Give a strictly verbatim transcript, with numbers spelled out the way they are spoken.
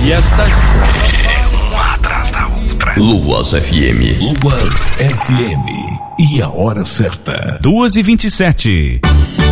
E estas uma atrás da outra. Luas F M. Luas F M. E a hora certa. duas e vinte e sete.